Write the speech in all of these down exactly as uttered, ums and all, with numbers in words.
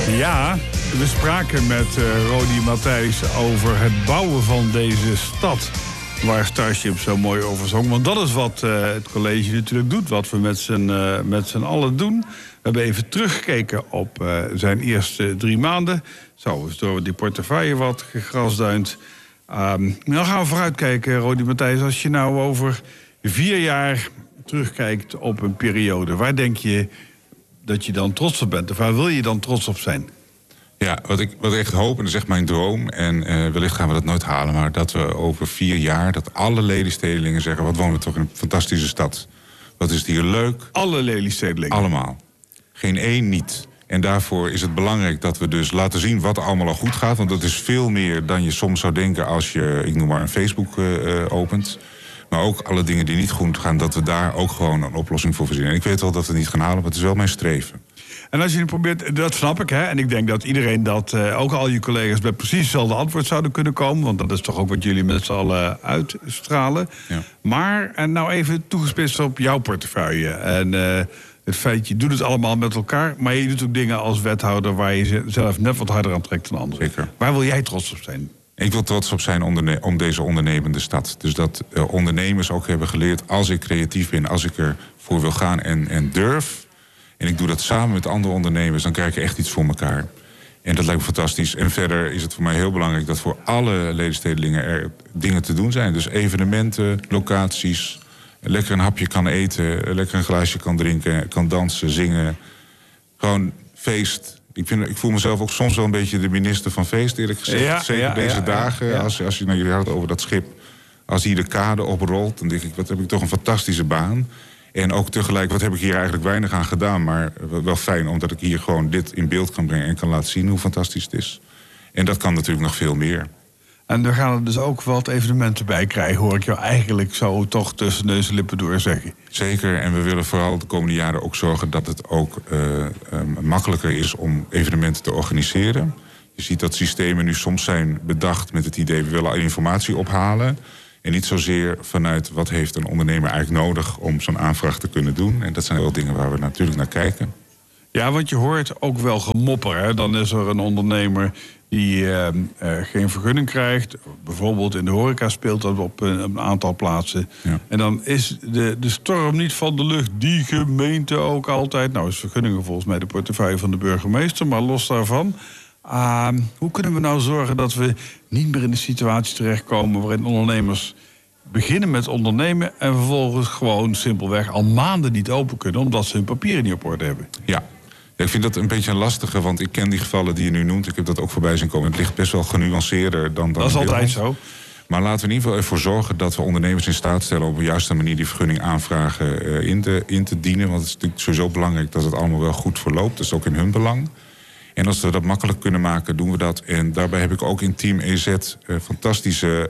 Ja, we spraken met uh, Rodi Matthijs over het bouwen van deze stad. Waar Starship zo mooi over zong. Want dat is wat uh, het college natuurlijk doet. Wat we met z'n uh, met z'n allen doen. We hebben even teruggekeken op uh, zijn eerste drie maanden. Zo is door die portefeuille wat gegrasduind. Um, dan gaan we vooruitkijken, Rodi Matthijs. Als je nou over vier jaar terugkijkt op een periode. Waar denk je dat je dan trots op bent? Of waar wil je dan trots op zijn? Ja, wat ik, wat ik echt hoop, en dat is echt mijn droom... en uh, wellicht gaan we dat nooit halen... maar dat we over vier jaar, dat alle Lelystedelingen zeggen... wat wonen we toch in een fantastische stad. Wat is het hier leuk? Alle Lelystedelingen? Allemaal. Geen één niet. En daarvoor is het belangrijk dat we dus laten zien... wat er allemaal al goed gaat. Want dat is veel meer dan je soms zou denken... als je, ik noem maar, een Facebook uh, opent... maar ook alle dingen die niet goed gaan... dat we daar ook gewoon een oplossing voor verzinnen. En ik weet wel dat we het niet gaan halen, maar het is wel mijn streven. En als je nu probeert, dat snap ik, hè? En ik denk dat iedereen dat, uh, ook al je collega's... met precies hetzelfde antwoord zouden kunnen komen. Want dat is toch ook wat jullie met z'n allen uitstralen. Ja. Maar, en nou even toegespitst op jouw portefeuille. En uh, het feit, je doet het allemaal met elkaar... maar je doet ook dingen als wethouder... waar je zelf net wat harder aan trekt dan anderen. Zeker. Waar wil jij trots op zijn? Ik wil trots op zijn onderne- om deze ondernemende stad. Dus dat uh, ondernemers ook hebben geleerd... als ik creatief ben, als ik ervoor wil gaan en, en durf... en ik doe dat samen met andere ondernemers... dan krijg je echt iets voor elkaar. En dat lijkt me fantastisch. En verder is het voor mij heel belangrijk... dat voor alle Lelystedelingen er dingen te doen zijn. Dus evenementen, locaties... lekker een hapje kan eten... lekker een glaasje kan drinken, kan dansen, zingen. Gewoon feest... Ik, vind, ik voel mezelf ook soms wel een beetje de minister van feest, eerlijk gezegd. Ja, Zeker ja, deze ja, dagen, ja. Als, als je naar jullie had over dat schip... als hier de kade oprolt, dan denk ik... wat heb ik toch een fantastische baan. En ook tegelijk, wat heb ik hier eigenlijk weinig aan gedaan... maar wel fijn, omdat ik hier gewoon dit in beeld kan brengen... en kan laten zien hoe fantastisch het is. En dat kan natuurlijk nog veel meer. En er gaan er dus ook wat evenementen bij krijgen... hoor ik jou eigenlijk zo toch tussen neus en lippen door zeggen. Zeker, en we willen vooral de komende jaren ook zorgen... dat het ook uh, um, makkelijker is om evenementen te organiseren. Je ziet dat systemen nu soms zijn bedacht met het idee... we willen al informatie ophalen... en niet zozeer vanuit wat heeft een ondernemer eigenlijk nodig... om zo'n aanvraag te kunnen doen. En dat zijn wel dingen waar we natuurlijk naar kijken. Ja, want je hoort ook wel gemopper. Hè? Dan is er een ondernemer die uh, uh, geen vergunning krijgt. Bijvoorbeeld in de horeca speelt dat op een, op een aantal plaatsen. Ja. En dan is de, de storm niet van de lucht. Die gemeente ook altijd. Nou is vergunningen volgens mij de portefeuille van de burgemeester. Maar los daarvan... Uh, hoe kunnen we nou zorgen dat we niet meer in de situatie terechtkomen... waarin ondernemers beginnen met ondernemen... en vervolgens gewoon simpelweg al maanden niet open kunnen... omdat ze hun papieren niet op orde hebben? Ja. Ja, ik vind dat een beetje een lastige, want ik ken die gevallen die je nu noemt. Ik heb dat ook voorbij zien komen. Het ligt best wel genuanceerder dan... dan dat is altijd zo. Maar laten we in ieder geval ervoor zorgen dat we ondernemers in staat stellen... op de juiste manier die vergunning aanvragen uh, in, te, in te dienen. Want het is natuurlijk sowieso belangrijk dat het allemaal wel goed verloopt. Dat is ook in hun belang. En als we dat makkelijk kunnen maken, doen we dat. En daarbij heb ik ook in Team E Z uh, fantastische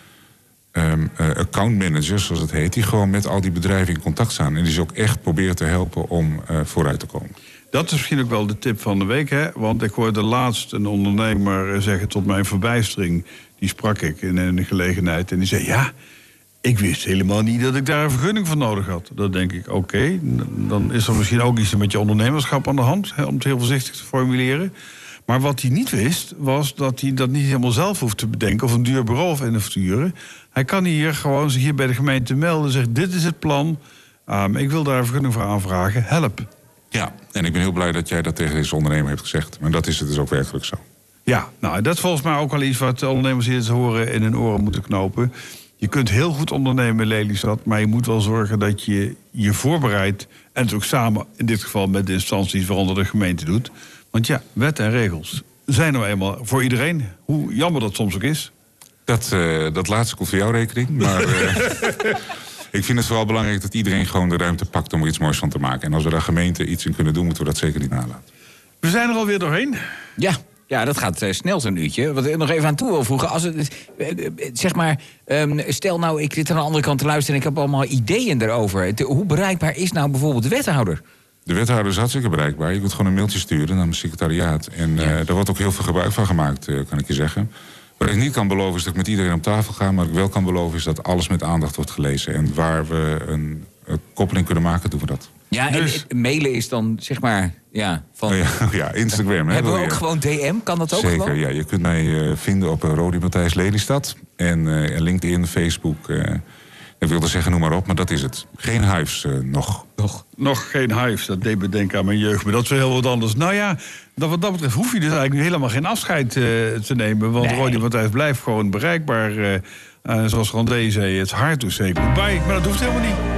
uh, um, uh, accountmanagers, zoals het heet... die gewoon met al die bedrijven in contact staan. En die ze ook echt proberen te helpen om uh, vooruit te komen. Dat is misschien ook wel de tip van de week, hè? Want ik hoorde laatst een ondernemer zeggen tot mijn verbijstering... die sprak ik in een gelegenheid en die zei... ja, ik wist helemaal niet dat ik daar een vergunning voor nodig had. Dan denk ik, oké, okay, dan is er misschien ook iets met je ondernemerschap aan de hand... Hè, om het heel voorzichtig te formuleren. Maar wat hij niet wist, was dat hij dat niet helemaal zelf hoeft te bedenken... of een duur bureau in te sturen. Hij kan hier gewoon zich hier bij de gemeente melden en zeggen... dit is het plan, um, ik wil daar een vergunning voor aanvragen, help. Ja, en ik ben heel blij dat jij dat tegen deze ondernemer hebt gezegd. Maar dat is het dus ook werkelijk zo. Ja, nou, dat is volgens mij ook wel iets wat ondernemers hier te horen in hun oren moeten knopen. Je kunt heel goed ondernemen in Lelystad, maar je moet wel zorgen dat je je voorbereidt... en het ook samen, in dit geval met de instanties waaronder de gemeente doet. Want ja, wet en regels zijn nou eenmaal voor iedereen. Hoe jammer dat soms ook is. Dat, uh, dat laatste komt voor jouw rekening, maar... Uh... Ik vind het vooral belangrijk dat iedereen gewoon de ruimte pakt om er iets moois van te maken. En als we daar gemeente iets in kunnen doen, moeten we dat zeker niet nalaten. We zijn er alweer doorheen. Ja, ja dat gaat uh, snel zo'n uurtje. Wat ik nog even aan toe wil voegen. Als het, uh, zeg maar, um, stel nou, ik zit aan de andere kant te luisteren... en ik heb allemaal ideeën erover. De, hoe bereikbaar is nou bijvoorbeeld de wethouder? De wethouder is hartstikke bereikbaar. Je kunt gewoon een mailtje sturen naar mijn secretariaat. En uh, ja. Daar wordt ook heel veel gebruik van gemaakt, uh, kan ik je zeggen. Wat ik niet kan beloven is dat ik met iedereen om tafel ga... maar wat ik wel kan beloven is dat alles met aandacht wordt gelezen. En waar we een, een koppeling kunnen maken, doen we dat. Ja, Dus- en mailen is dan, zeg maar, ja, van... Oh ja, ja, Instagram. Hè, Hebben we wil ook je- gewoon D M? Kan dat ook Zeker, gewoon? ja. Je kunt mij eh, vinden op uh, Rodi Matthijs Lelystad. En eh, LinkedIn, Facebook. eh, ik wilde zeggen, noem maar op, maar dat is het. Geen hives eh, nog. Toch? Nog geen hives, dat deed me denken aan mijn jeugd. Maar dat is wel heel wat anders. Nou ja, dat, wat dat betreft hoef je dus eigenlijk helemaal geen afscheid uh, te nemen. Want Nee. Rodi Matthijs blijft gewoon bereikbaar. Uh, uh, zoals Rondé zei, it's hard to say goodbye. Maar dat hoeft helemaal niet.